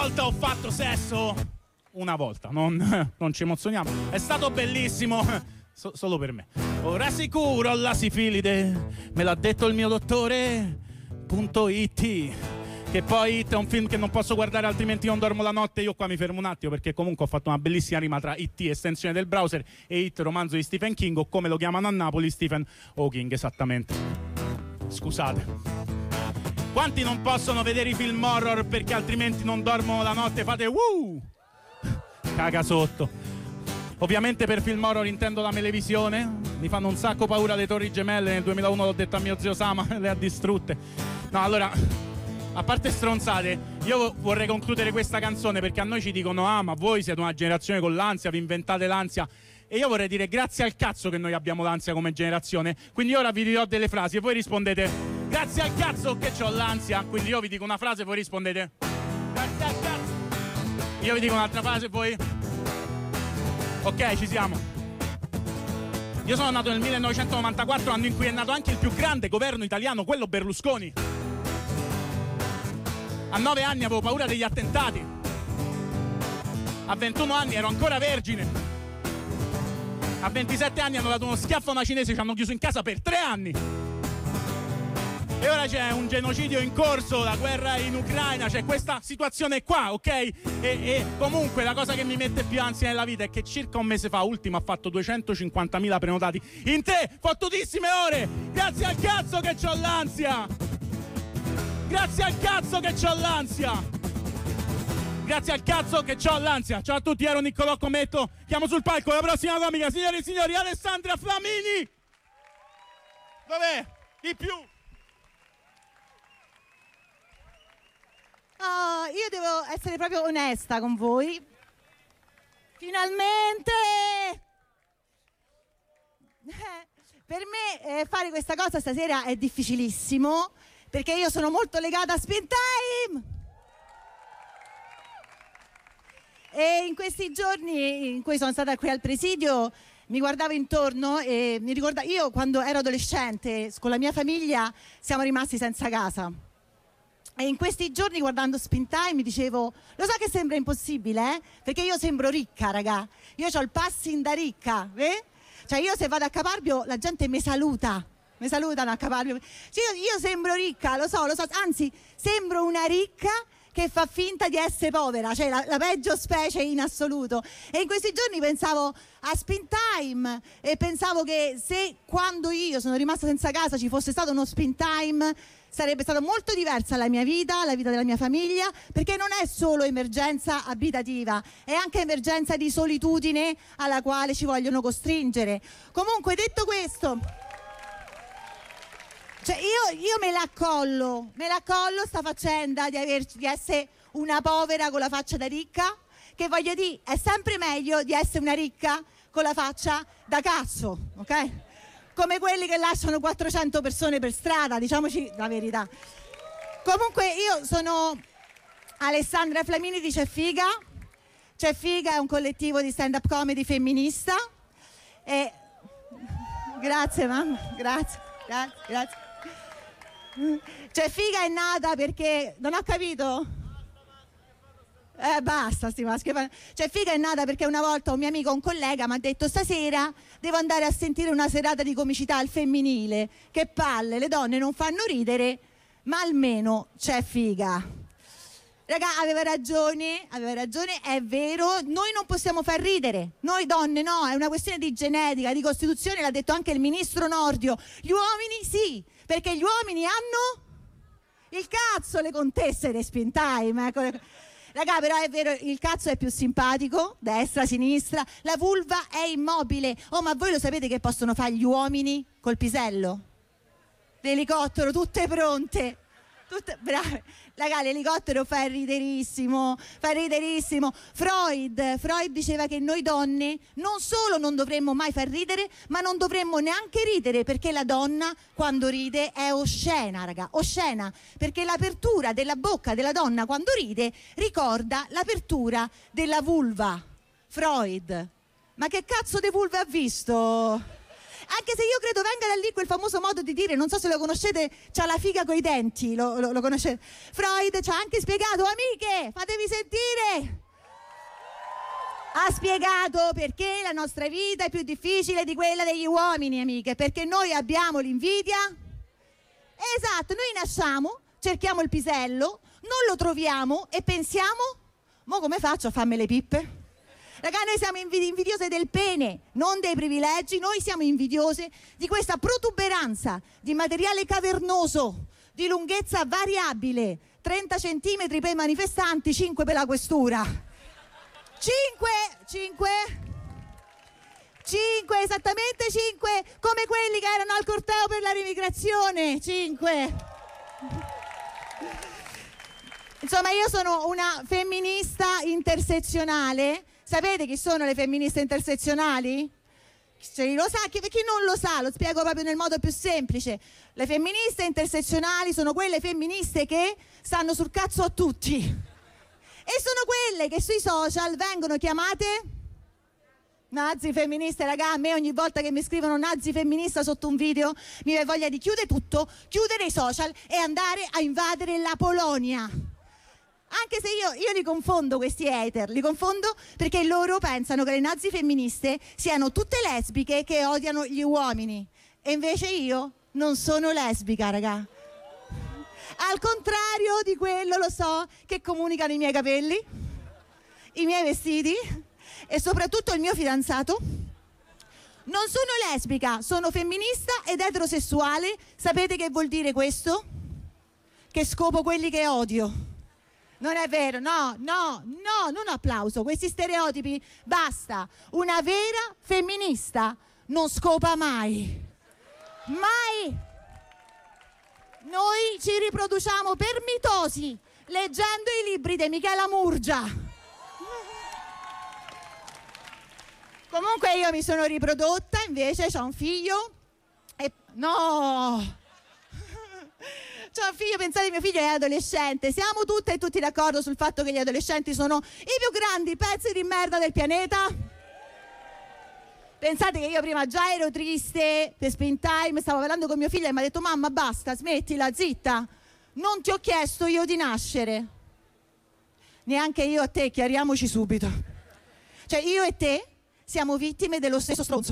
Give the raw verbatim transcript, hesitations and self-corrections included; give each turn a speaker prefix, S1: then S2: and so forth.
S1: volta ho fatto sesso, una volta, non, non ci emozioniamo, è stato bellissimo, so, solo per me. Ora sicuro la sifilide, me l'ha detto il mio dottore, punto it. Che poi It è un film che non posso guardare altrimenti non dormo la notte. Io qua mi fermo un attimo perché comunque ho fatto una bellissima rima tra I T, estensione del browser, e It, romanzo di Stephen King, o come lo chiamano a Napoli, Stephen Hawking, esattamente. Scusate. Quanti non possono vedere i film horror perché altrimenti non dormono la notte? Fate wuh! Caga sotto. Ovviamente per film horror intendo la televisione. Mi fanno un sacco paura le Torri Gemelle. Nel duemilauno l'ho detto a mio zio Sama, le ha distrutte. No, allora, a parte stronzate, io vorrei concludere questa canzone perché a noi ci dicono: ah, ma voi siete una generazione con l'ansia, vi inventate l'ansia. E io vorrei dire grazie al cazzo che noi abbiamo l'ansia come generazione. Quindi ora vi dirò delle frasi e voi rispondete: grazie al cazzo che ho l'ansia. Quindi io vi dico una frase e voi rispondete: grazie al cazzo. Io vi dico un'altra frase e voi... Ok, ci siamo. Io sono nato nel millenovecentonovantaquattro, anno in cui è nato anche il più grande governo italiano, quello Berlusconi. A nove anni avevo paura degli attentati. A ventuno anni ero ancora vergine. A ventisette anni hanno dato uno schiaffo a una cinese e ci hanno chiuso in casa per tre anni. E ora c'è un genocidio in corso, la guerra in Ucraina, c'è questa situazione qua, ok? E, e comunque la cosa che mi mette più ansia nella vita è che circa un mese fa Ultimo ha fatto duecentocinquantamila prenotati in tre fottutissime ore. Grazie al cazzo che c'ho l'ansia! Grazie al cazzo che c'ho l'ansia! Grazie al cazzo che c'ho l'ansia! Ciao a tutti, ero Niccolò Cometto, chiamo sul palco la prossima comica, signore e signori, Alessandra Flamini! Dov'è? Di più!
S2: Oh, io devo essere proprio onesta con voi. Finalmente! Eh, per me eh, fare questa cosa stasera è difficilissimo, perché io sono molto legata a Spin Time! E in questi giorni in cui sono stata qui al presidio mi guardavo intorno e mi ricordavo, io quando ero adolescente con la mia famiglia siamo rimasti senza casa. E in questi giorni guardando Spin Time mi dicevo: lo so che sembra impossibile, eh? Perché io sembro ricca, raga. Io ho il passing da ricca, eh? Cioè io se vado a Caparbio la gente mi saluta. Mi salutano a Caparbio. Cioè io, io sembro ricca, lo so, lo so. Anzi, sembro una ricca che fa finta di essere povera, cioè la, la peggio specie in assoluto. E in questi giorni pensavo a Spin Time e pensavo che se quando io sono rimasta senza casa ci fosse stato uno Spin Time sarebbe stata molto diversa la mia vita, la vita della mia famiglia, perché non è solo emergenza abitativa, è anche emergenza di solitudine alla quale ci vogliono costringere. Comunque, detto questo, cioè io, io me la collo, me la collo sta faccenda di, averci, di essere una povera con la faccia da ricca, che voglio dire, è sempre meglio di essere una ricca con la faccia da cazzo, ok? Come quelli che lasciano quattrocento persone per strada, diciamoci la verità. Comunque io sono Alessandra Flamini di C'è Figa. C'è Figa è un collettivo di stand-up comedy femminista. E... Grazie mamma, grazie, grazie, grazie. C'è Figa è nata perché... Non ho capito? Eh basta sti maschi. Cioè Figa è nata perché una volta un mio amico, un collega mi ha detto: stasera devo andare a sentire una serata di comicità al femminile, che palle, le donne non fanno ridere ma almeno c'è Figa. Raga, aveva ragione, aveva ragione, è vero, noi non possiamo far ridere, noi donne no, è una questione di genetica, di costituzione, l'ha detto anche il ministro Nordio. Gli uomini sì, perché gli uomini hanno il cazzo, le contesse di Spin Time, ecco. Raga, però è vero, il cazzo è più simpatico, destra, sinistra, la vulva è immobile. Oh, ma voi lo sapete che possono fare gli uomini col pisello? L'elicottero, tutte pronte. Tutte brave. Raga, l'elicottero fa riderissimo, fa riderissimo. Freud, Freud diceva che noi donne non solo non dovremmo mai far ridere, ma non dovremmo neanche ridere, perché la donna quando ride è oscena, raga, oscena, perché l'apertura della bocca della donna quando ride ricorda l'apertura della vulva. Freud. Ma che cazzo di vulva ha visto? Anche se io credo venga da lì quel famoso modo di dire, non so se lo conoscete, c'ha la figa coi denti, lo, lo, lo conoscete? Freud ci ha anche spiegato, amiche, fatevi sentire! Ha spiegato perché la nostra vita è più difficile di quella degli uomini, amiche, perché noi abbiamo l'invidia. Esatto, noi nasciamo, cerchiamo il pisello, non lo troviamo e pensiamo, mo come faccio a farmi le pippe? Raga, noi siamo invidiose del pene, non dei privilegi, noi siamo invidiose di questa protuberanza di materiale cavernoso, di lunghezza variabile, trenta centimetri per i manifestanti, cinque per la questura. cinque, cinque, cinque, esattamente cinque, come quelli che erano al corteo per la remigrazione, cinque. Insomma, io sono una femminista intersezionale. Sapete chi sono le femministe intersezionali? Se lo sa, chi, chi non lo sa, lo spiego proprio nel modo più semplice. Le femministe intersezionali sono quelle femministe che stanno sul cazzo a tutti. E sono quelle che sui social vengono chiamate nazi femministe. Raga, a me ogni volta che mi scrivono nazi femminista sotto un video mi viene voglia di chiudere tutto, chiudere i social e andare a invadere la Polonia. Anche se io, io li confondo questi hater, li confondo perché loro pensano che le nazi femministe siano tutte lesbiche che odiano gli uomini. E invece io non sono lesbica, raga. Al contrario di quello, lo so, che comunicano i miei capelli, i miei vestiti e soprattutto il mio fidanzato. Non sono lesbica, sono femminista ed eterosessuale. Sapete che vuol dire questo? Che scopo quelli che odio. Non è vero, no, no, no, non applauso, questi stereotipi, basta. Una vera femminista non scopa mai, mai. Noi ci riproduciamo per mitosi, leggendo i libri di Michela Murgia. Comunque io mi sono riprodotta, invece ho un figlio e... no... C'ho un figlio, pensate, mio figlio è adolescente. Siamo tutte e tutti d'accordo sul fatto che gli adolescenti sono i più grandi pezzi di merda del pianeta? Pensate che io prima già ero triste per Spin Time, stavo parlando con mio figlio e mi ha detto mamma basta, smettila, zitta, non ti ho chiesto io di nascere. Neanche io a te, chiariamoci subito. Cioè io e te siamo vittime dello stesso stronzo.